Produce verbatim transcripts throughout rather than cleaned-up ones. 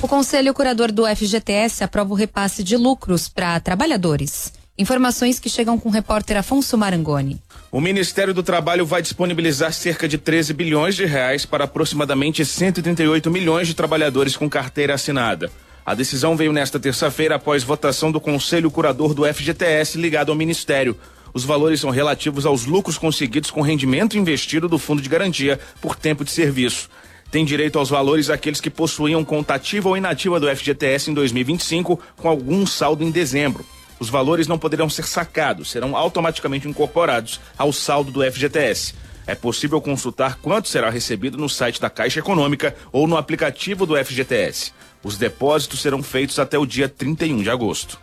O Conselho Curador do F G T S aprova o repasse de lucros para trabalhadores. Informações que chegam com o repórter Afonso Marangoni. O Ministério do Trabalho vai disponibilizar cerca de treze bilhões de reais para aproximadamente cento e trinta e oito milhões de trabalhadores com carteira assinada. A decisão veio nesta terça-feira após votação do Conselho Curador do F G T S ligado ao Ministério. Os valores são relativos aos lucros conseguidos com rendimento investido do Fundo de Garantia por tempo de serviço. Tem direito aos valores aqueles que possuíam conta ativa ou inativa do F G T S em dois mil e vinte e cinco com algum saldo em dezembro. Os valores não poderão ser sacados, serão automaticamente incorporados ao saldo do F G T S. É possível consultar quanto será recebido no site da Caixa Econômica ou no aplicativo do F G T S. Os depósitos serão feitos até o dia trinta e um de agosto.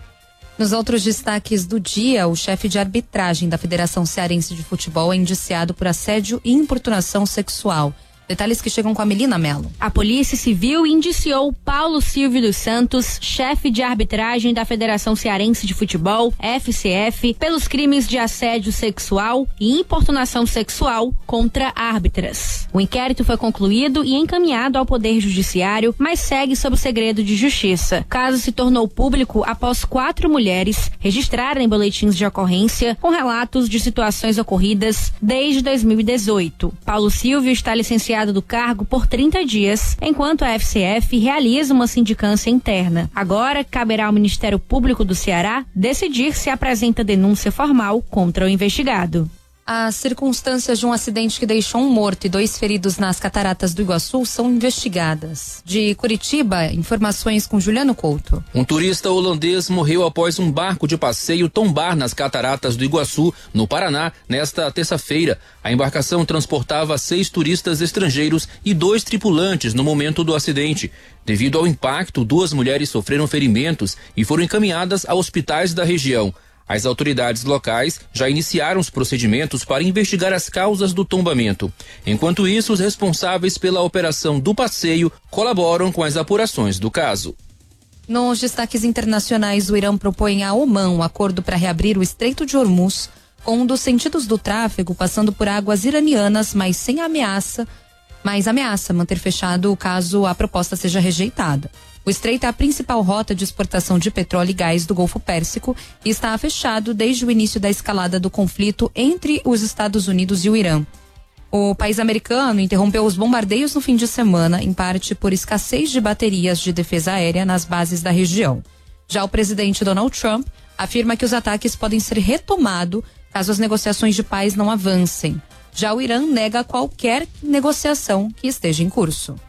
Nos outros destaques do dia, o chefe de arbitragem da Federação Cearense de Futebol é indiciado por assédio e importunação sexual. Detalhes que chegam com a Melina Mello. A Polícia Civil indiciou Paulo Silvio dos Santos, chefe de arbitragem da Federação Cearense de Futebol, F C F, pelos crimes de assédio sexual e importunação sexual contra árbitras. O inquérito foi concluído e encaminhado ao Poder Judiciário, mas segue sob segredo de justiça. O caso se tornou público após quatro mulheres registrarem boletins de ocorrência com relatos de situações ocorridas desde dois mil e dezoito. Paulo Silvio está licenciado do cargo por trinta dias, enquanto a F C F realiza uma sindicância interna. Agora, caberá ao Ministério Público do Ceará decidir se apresenta denúncia formal contra o investigado. As circunstâncias de um acidente que deixou um morto e dois feridos nas Cataratas do Iguaçu são investigadas. De Curitiba, informações com Juliano Couto. Um turista holandês morreu após um barco de passeio tombar nas Cataratas do Iguaçu, no Paraná, nesta terça-feira. A embarcação transportava seis turistas estrangeiros e dois tripulantes no momento do acidente. Devido ao impacto, duas mulheres sofreram ferimentos e foram encaminhadas a hospitais da região. As autoridades locais já iniciaram os procedimentos para investigar as causas do tombamento. Enquanto isso, os responsáveis pela operação do passeio colaboram com as apurações do caso. Nos destaques internacionais, o Irã propõe a Omã um acordo para reabrir o Estreito de Hormuz, com um dos sentidos do tráfego passando por águas iranianas, mas sem ameaça, mas ameaça manter fechado caso a proposta seja rejeitada. O estreito é a principal rota de exportação de petróleo e gás do Golfo Pérsico e está fechado desde o início da escalada do conflito entre os Estados Unidos e o Irã. O país americano interrompeu os bombardeios no fim de semana, em parte por escassez de baterias de defesa aérea nas bases da região. Já o presidente Donald Trump afirma que os ataques podem ser retomados caso as negociações de paz não avancem. Já o Irã nega qualquer negociação que esteja em curso.